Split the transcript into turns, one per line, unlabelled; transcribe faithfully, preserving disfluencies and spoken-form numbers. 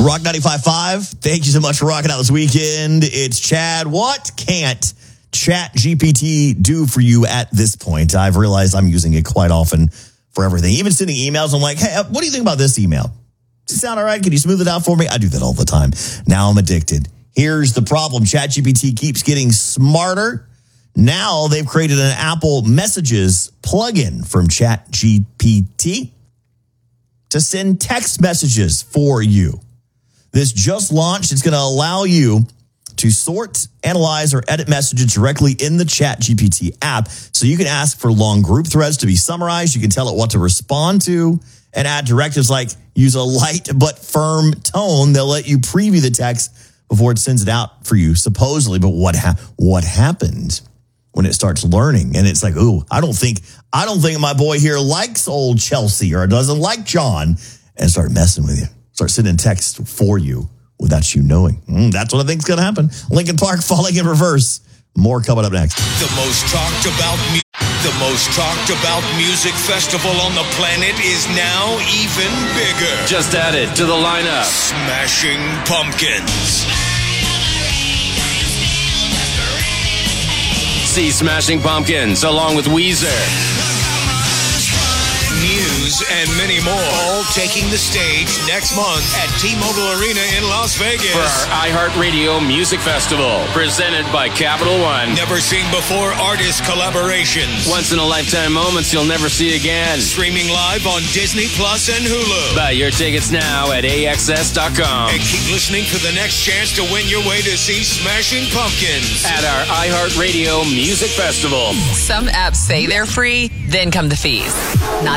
Rock ninety-five point five. Thank you so much for rocking out this weekend. It's Chad. What can't ChatGPT do for you at this point? I've realized I'm using it quite often for everything. Even sending emails, I'm like, hey, what do you think about this email? Does it sound all right? Can you smooth it out for me? I do that all the time. Now I'm addicted. Here's the problem. ChatGPT keeps getting smarter. Now they've created an Apple Messages plugin from ChatGPT to send text messages for you. This just launched. It's going to allow you to sort, analyze, or edit messages directly in the ChatGPT app. So you can ask for long group threads to be summarized. You can tell it what to respond to and add directives like use a light but firm tone. They'll let you preview the text before it sends it out for you, supposedly. But what ha- what happens when it starts learning? And it's like, ooh, I don't think I don't think my boy here likes old Chelsea or doesn't like John, and start messing with you. Start sending text for you without you knowing. Mm, that's what I think is going to happen. Linkin Park Falling in Reverse. More coming up next.
The most talked about mu- the most talked about music festival on the planet is now even bigger.
Just added to the lineup.
Smashing Pumpkins.
See Smashing Pumpkins along with Weezer.
Muse and many more, all taking the stage next month at T-Mobile Arena in Las Vegas
for our iHeartRadio Music Festival, presented by Capital One.
Never seen before artist collaborations.
Once-in-a-lifetime moments you'll never see again.
Streaming live on Disney Plus and Hulu.
Buy your tickets now at A X S dot com.
And keep listening for the next chance to win your way to see Smashing Pumpkins
at our iHeartRadio Music Festival.
Some apps say they're free, then come the fees. Not